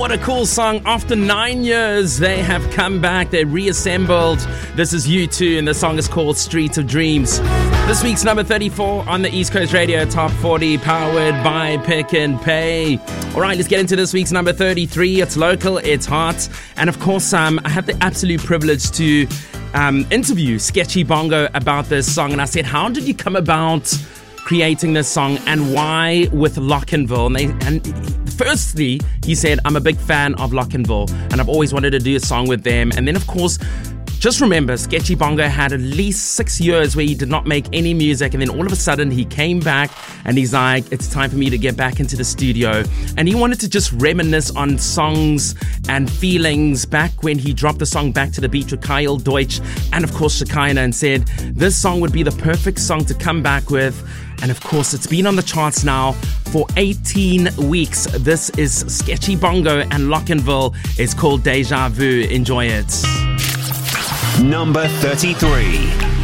what a cool song. After 9 years, they have come back. They reassembled. This is U2, and the song is called Street of Dreams. This week's number 34 on the East Coast Radio Top 40, powered by Pick and Pay. All right, let's get into this week's number 33. It's local, it's hot. And of course, I had the absolute privilege to interview Sketchy Bongo about this song. And I said, how did you come about creating this song, and why with Lochinville? And firstly, he said, I'm a big fan of Lochinville, and I've always wanted to do a song with them. And then, of course, just remember, Sketchy Bongo had at least 6 years where he did not make any music, and then all of a sudden he came back and he's like, it's time for me to get back into the studio. And he wanted to just reminisce on songs and feelings back when he dropped the song Back to the Beach with Kyle Deutsch and of course Shekinah, and said this song would be the perfect song to come back with. And of course, it's been on the charts now for 18 weeks. This is Sketchy Bongo and Lochinville. It's called Deja Vu. Enjoy it. Number 33.